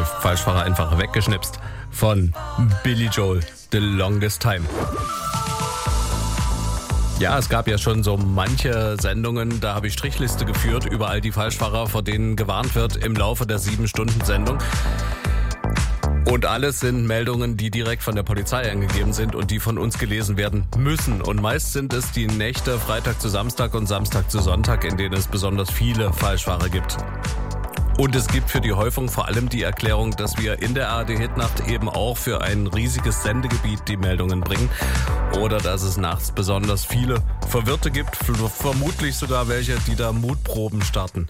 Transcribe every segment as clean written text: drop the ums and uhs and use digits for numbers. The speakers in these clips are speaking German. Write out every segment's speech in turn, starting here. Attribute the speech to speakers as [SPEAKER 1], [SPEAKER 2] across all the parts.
[SPEAKER 1] Falschfahrer einfach weggeschnipst von Billy Joel, The Longest Time. Ja, es gab ja schon so manche Sendungen, da habe ich Strichliste geführt über all die Falschfahrer, vor denen gewarnt wird im Laufe der 7-Stunden-Sendung. Und alles sind Meldungen, die direkt von der Polizei eingegeben sind und die von uns gelesen werden müssen. Und meist sind es die Nächte Freitag zu Samstag und Samstag zu Sonntag, in denen es besonders viele Falschfahrer gibt. Und es gibt für die Häufung vor allem die Erklärung, dass wir in der ARD-Hitnacht eben auch für ein riesiges Sendegebiet die Meldungen bringen. Oder dass es nachts besonders viele Verwirrte gibt, vermutlich sogar welche, die da Mutproben starten.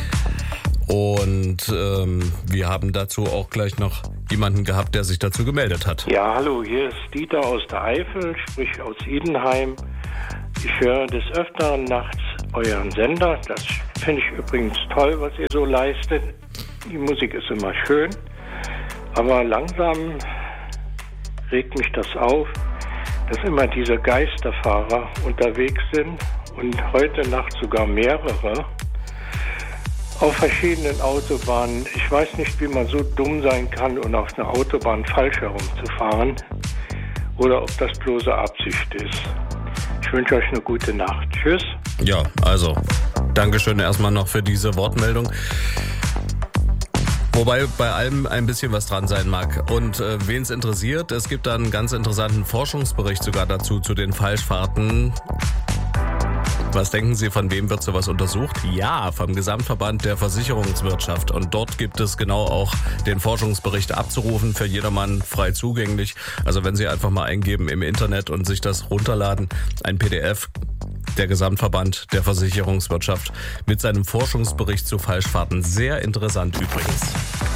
[SPEAKER 1] Und wir haben dazu auch gleich noch jemanden gehabt, der sich dazu gemeldet hat.
[SPEAKER 2] Ja, hallo, hier ist Dieter aus der Eifel, sprich aus Idenheim. Ich höre des Öfteren nachts euren Sender. Das finde ich übrigens toll, was ihr so leistet. Die Musik ist immer schön. Aber langsam regt mich das auf, dass immer diese Geisterfahrer unterwegs sind und heute Nacht sogar mehrere auf verschiedenen Autobahnen. Ich weiß nicht, wie man so dumm sein kann und auf einer Autobahn falsch herumzufahren oder ob das bloße Absicht ist. Ich wünsche euch eine gute Nacht. Tschüss.
[SPEAKER 1] Ja, also, Dankeschön erstmal noch für diese Wortmeldung. Wobei bei allem ein bisschen was dran sein mag. Und wen es interessiert, es gibt da einen ganz interessanten Forschungsbericht sogar dazu, zu den Falschfahrten. Was denken Sie, von wem wird sowas untersucht? Ja, vom Gesamtverband der Versicherungswirtschaft. Und dort gibt es genau auch den Forschungsbericht abzurufen, für jedermann frei zugänglich. Also wenn Sie einfach mal eingeben im Internet und sich das runterladen, ein PDF, der Gesamtverband der Versicherungswirtschaft mit seinem Forschungsbericht zu Falschfahrten. Sehr interessant übrigens.